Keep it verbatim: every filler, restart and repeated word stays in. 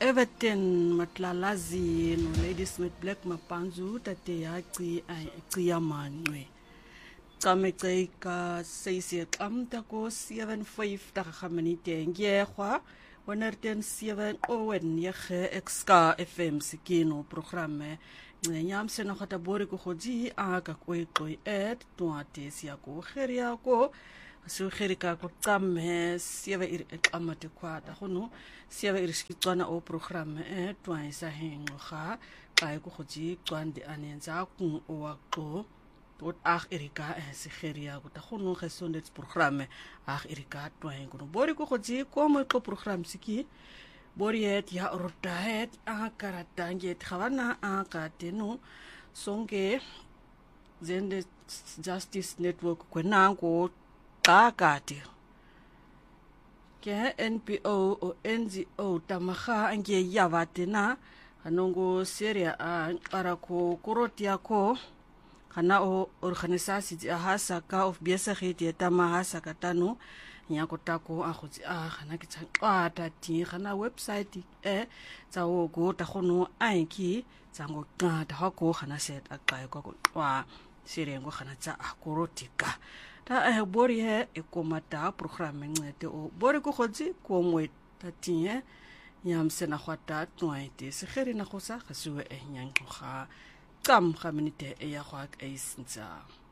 Everton Matlalazi no Ladysmith Black Mapanzu tate ya ci ci ya manwe Kameka seisi am tako seven five ta khamanite ngehwa one oh seven owen yege exka F M sikino programme nyam sena khata bori ko khoji aka koi koi et tuate sia ko kheria ko so kherika ko tsamme sieva ir amate kwata hono sieva ir skitswana o programme e twaisa hengo ga kai ko khoji twande anenza ku o ko tot ag erika e se kheria ko ta hono gesondheids programme ag erika twain ko bori ko khoji ko mo ko programme siki bori et ya rotaet a karatange thawana a ka tenu songe zende justice network ko nango kakati ke N P O o N G O tamaha ange yavatena anongo seria a arako korotia ko kana o organisasi a hasaka of biesagiti tamaha sakatano nyako tako a khotsi a kana ke tsaka ti kana website e tsa o go ta khono ainki tsango ka ta ko kana set a ka ko wa serengo kana tsa a korotika ta e bori he e komata programme ngete o bori ko khotsi ko moe ta tie nyam sena khwata twaite se kheri na khosa khasuwe e nyango kha kam khaminite e ya khwa e sinza